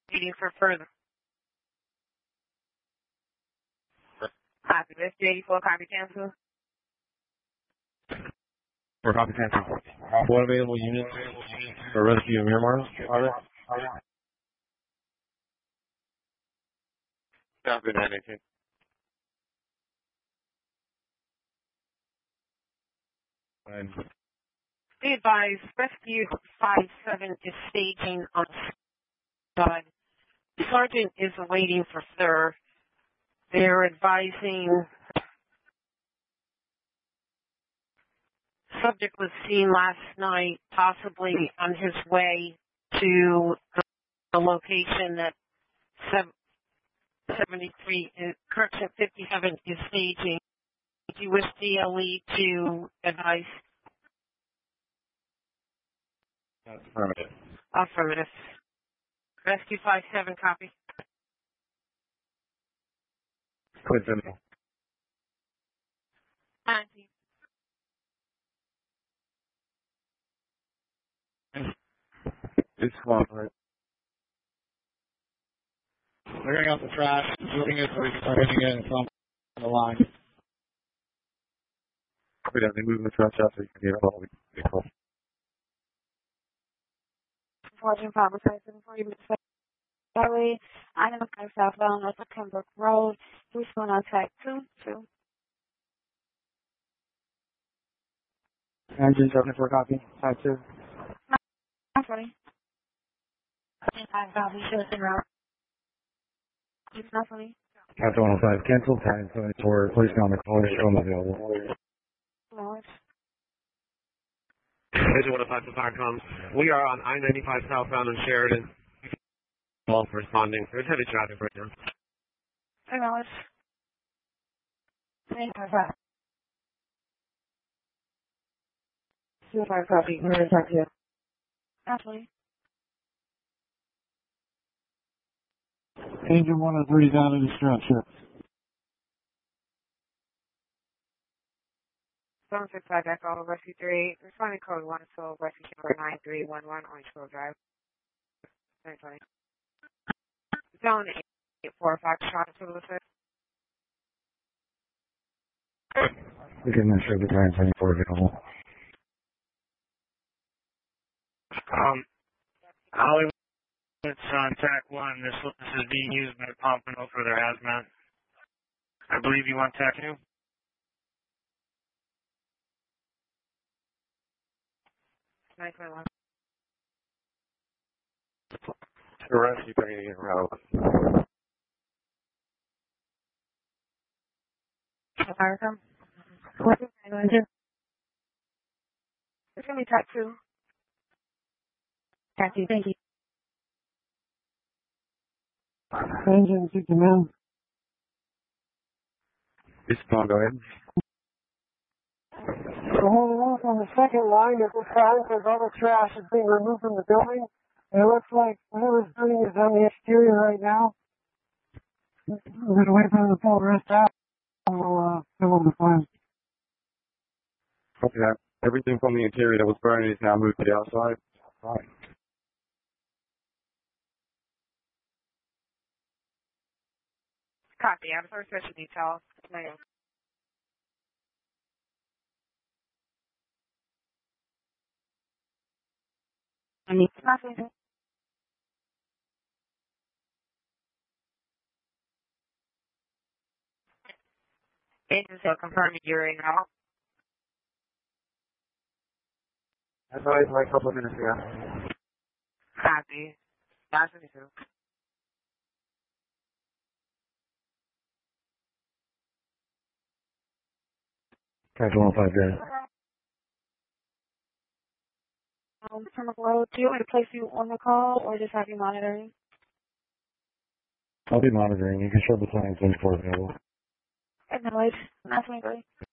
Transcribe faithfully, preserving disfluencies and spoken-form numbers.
Waiting for further. Copy. This eighty-four, copy cancel. For copy cancel. What available units for rescue of Miramar are there? Copy nine eighteen. And Be advised, Rescue five seven is staging on the side. Sergeant is awaiting for sir. They're advising subject was seen last night, possibly on his way to the location that seventy-three, correction fifty-seven is staging. Do you wish D L E to advise? affirmative. Affirmative. Rescue five seven, copy. Quit simple. Auntie. It's one, right? Clearing out the trash, moving it so we can start hitting it from the line. We don't move the trash out so you can get all the vehicles. Fortune Papa Tyson for you, Mister Kelly. I'm in the southbound North Pembroke Road. Who's going on track two two? Engine seventy-four copy, type two. Not funny. I'm probably sure it's in route. It's not funny. Captain one oh five, cancel, time seventy-four, police on the call, show them available. No, it's Agent one oh five to Firecom. We are on I ninety-five southbound in Sheridan. All for responding. There's heavy traffic right now. I know it's. Thank you. Two five copy. We're going to talk to you. Absolutely. Engine one oh three is out of distress, sir. seven six five Echo, Rescue three, responding code one twelve, Rescue number nine three one one, Orange Grove Drive. twenty twenty. Zone eight four five, shot to the six. We can ensure the time seventy-four available. Um, Hollywood, it's on track one. This, this is being used by Pompano for their hazmat. I believe you want track two? nine twenty-one. The rescue bringing in route. Firecom. What are you going to do? It's going to be track two. Track two, thank you. Engine to command. Respond, go ahead. We're holding off on the second line at this time because all the trash is being removed from the building. And it looks like whatever's doing is on the exterior right now. We're going to wait for them to pull the rest out. And we'll uh, fill up the fire. Copy that. Everything from the interior that was burning is now moved to the outside. Fine. Copy, I'm for special details. I need nothing. Agents will confirm you're in route. That's why it's like a couple of minutes ago. Copy. nine seventy-two. Captain one oh five, guys. Um, Pembroke Road, do you want me to place you on the call or just have you monitoring? I'll be monitoring. You can show the time seventy-four available. I know it's not twenty-three.